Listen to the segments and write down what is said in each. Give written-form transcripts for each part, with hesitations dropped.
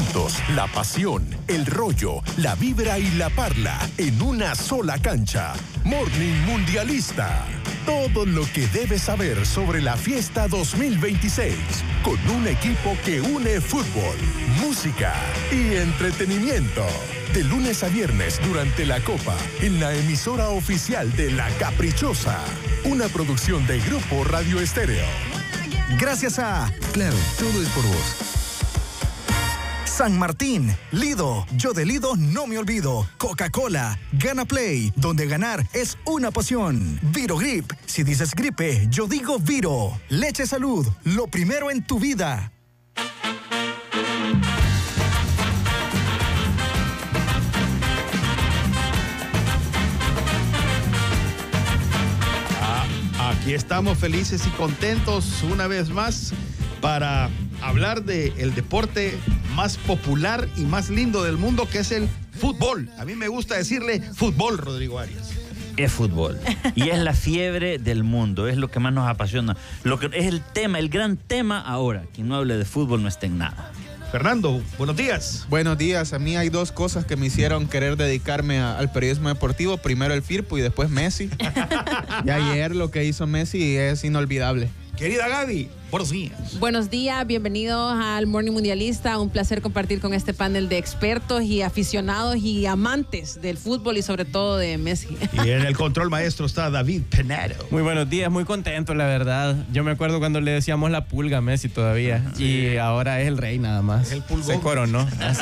sentimientos, la pasión, el rollo, la vibra y la parla en una sola cancha. Morning Mundialista. Todo lo que debes saber sobre la fiesta 2026 con un equipo que une fútbol, música y entretenimiento. De lunes a viernes durante la Copa en la emisora oficial de La Caprichosa. Una producción de Grupo Radio Estéreo. Gracias a Claro, todo es por vos. San Martín, Lido, yo de Lido no me olvido. Coca-Cola, Gana Play, donde ganar es una pasión. Virogrip, si dices gripe, yo digo Viro. Leche Salud, lo primero en tu vida. Aquí estamos felices y contentos una vez más para hablar del deporte más popular y más lindo del mundo, que es el fútbol. A mí me gusta decirle fútbol, Rodrigo Arias. Es fútbol y es la fiebre del mundo, es lo que más nos apasiona, lo que es el tema, el gran tema ahora. Quien no hable de fútbol no está en nada. Fernando, buenos días. Buenos días. A mí hay dos cosas que me hicieron querer dedicarme al periodismo deportivo. Primero el Firpo y después Messi. Y ayer lo que hizo Messi es inolvidable. Querida Gaby, buenos días. Buenos días, bienvenidos al Morning Mundialista. Un placer compartir con este panel de expertos y aficionados y amantes del fútbol y sobre todo de Messi. Y en el control maestro está David Penero. Muy buenos días, muy contento, la verdad. Yo me acuerdo cuando le decíamos la pulga a Messi todavía. Sí. Y ahora es el rey nada más. El pulgón. Se coronó.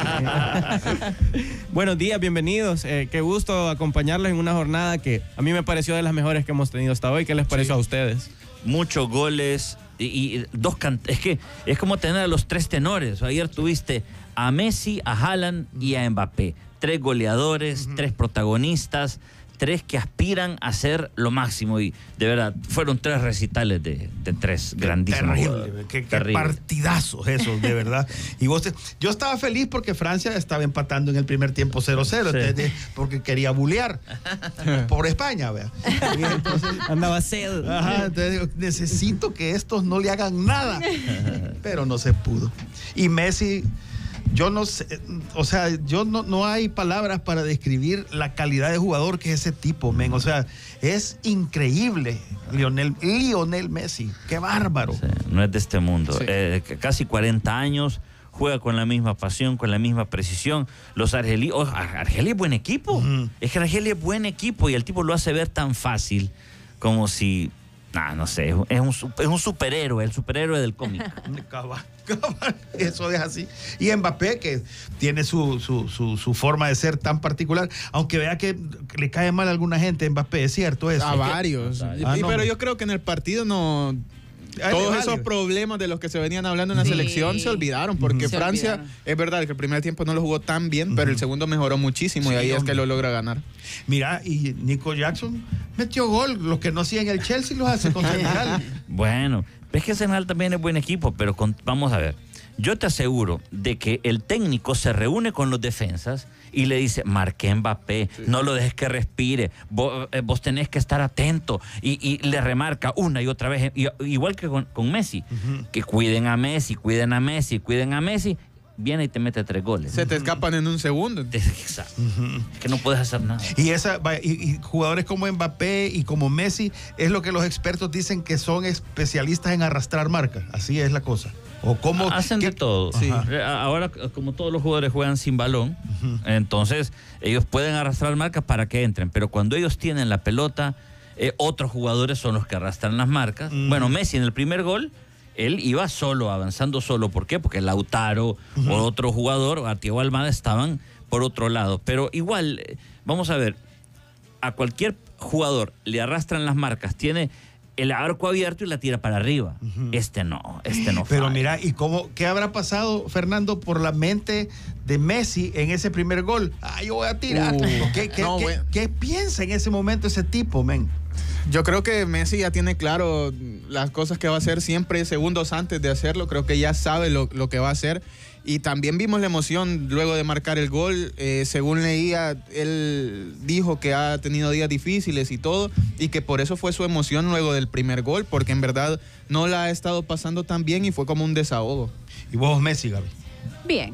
Buenos días, bienvenidos. Qué gusto acompañarlos en una jornada que a mí me pareció de las mejores que hemos tenido hasta hoy. ¿Qué les pareció a ustedes? Muchos goles y dos es que es como tener a los tres tenores. Ayer tuviste a Messi, a Haaland y a Mbappé. Tres goleadores, tres protagonistas, tres que aspiran a ser lo máximo. Y de verdad, fueron tres recitales de tres grandísimos jugadores. Qué partidazos esos, de verdad. Y yo estaba feliz porque Francia estaba empatando en el primer tiempo 0-0, sí. Porque quería bulear por España, ¿vea? Y entonces, andaba sed. Ajá, entonces digo, necesito que estos no le hagan nada. Pero no se pudo. Y Messi... Yo no sé, o sea, no hay palabras para describir la calidad de jugador que es ese tipo, men. O sea, es increíble, Lionel Messi. ¡Qué bárbaro! Sí, no es de este mundo. Sí. Casi 40 años, juega con la misma pasión, con la misma precisión. Los Argelia es buen equipo. Es que Argelia es buen equipo y el tipo lo hace ver tan fácil como si... no sé, es un superhéroe, el superhéroe del cómic. Eso es así. Y Mbappé, que tiene su forma de ser tan particular, aunque vea que le cae mal a alguna gente, Mbappé, es cierto eso. A varios. Pero yo creo que en el partido no... Todos esos problemas de los que se venían hablando en la selección se olvidaron, porque Francia, es verdad que el primer tiempo no lo jugó tan bien, pero el segundo mejoró muchísimo, y ahí es que lo logra ganar. Mira, y Nico Jackson metió gol, los que no hacían el Chelsea los hace con Senegal. Bueno, es que Senegal también es buen equipo, pero vamos a ver. Yo te aseguro de que el técnico se reúne con los defensas y le dice, marque Mbappé, no lo dejes que respire, vos tenés que estar atento, y le remarca una y otra vez, igual que con Messi, que cuiden a Messi, viene y te mete 3 goles. Se te escapan en un segundo. Exacto. Es que no puedes hacer nada. Y jugadores como Mbappé y como Messi es lo que los expertos dicen que son especialistas en arrastrar marcas. Así es la cosa. O cómo hacen de todo. Sí. Ahora, como todos los jugadores juegan sin balón, entonces ellos pueden arrastrar marcas para que entren, pero cuando ellos tienen la pelota, otros jugadores son los que arrastran las marcas. Bueno, Messi en el primer gol, él iba solo, avanzando solo. ¿Por qué? Porque Lautaro o otro jugador, a Thiago Almada, estaban por otro lado. Pero igual, vamos a ver, a cualquier jugador le arrastran las marcas, tiene el arco abierto y la tira para arriba. Este no Pero falla. mira, ¿y qué habrá pasado, Fernando, por la mente de Messi en ese primer gol? Yo voy a tirar. ¿Qué piensa en ese momento ese tipo, men? Yo creo que Messi ya tiene claro las cosas que va a hacer siempre segundos antes de hacerlo. Creo que ya sabe lo que va a hacer. Y también vimos la emoción luego de marcar el gol. Según leía, él dijo que ha tenido días difíciles y todo, y que por eso fue su emoción luego del primer gol, porque en verdad no la ha estado pasando tan bien y fue como un desahogo. ¿Y vos, Messi, Gaby? Bien.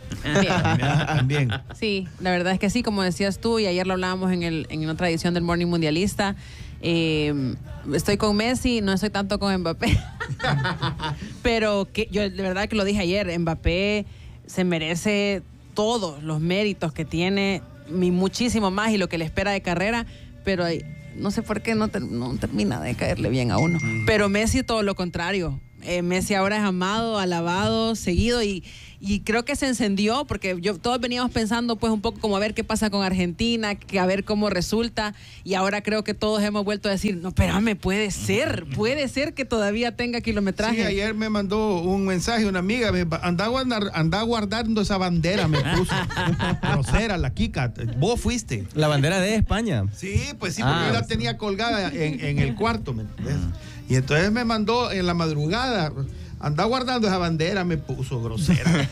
También. Sí, la verdad es que sí, como decías tú, y ayer lo hablábamos en otra edición del Morning Mundialista. Estoy con Messi, no estoy tanto con Mbappé. Pero que yo de verdad que lo dije ayer, Mbappé se merece todos los méritos que tiene, y muchísimo más, y lo que le espera de carrera, pero no sé por qué no termina de caerle bien a uno. Pero Messi todo lo contrario. Messi ahora es amado, alabado, seguido, y creo que se encendió porque todos veníamos pensando pues un poco como a ver qué pasa con Argentina, que a ver cómo resulta, y ahora creo que todos hemos vuelto a decir, no, espérame, puede ser que todavía tenga kilometraje. Sí, ayer me mandó un mensaje una amiga, anda guardando esa bandera, me puso. Grosera, la Kika, vos fuiste. La bandera de España. Sí, pues sí, porque yo la tenía colgada en el cuarto, ¿me entiendes? Y entonces me mandó en la madrugada, anda guardando esa bandera, me puso grosera.